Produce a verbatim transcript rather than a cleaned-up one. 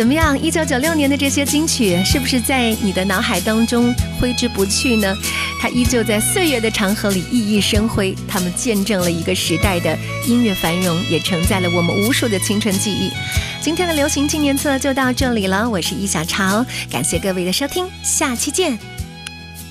怎么样？一九九六年的这些金曲，是不是在你的脑海当中挥之不去呢？它依旧在岁月的长河里熠熠生辉，它们见证了一个时代的音乐繁荣，也承载了我们无数的青春记忆。今天的流行纪念册就到这里了，我是易小潮，感谢各位的收听，下期见。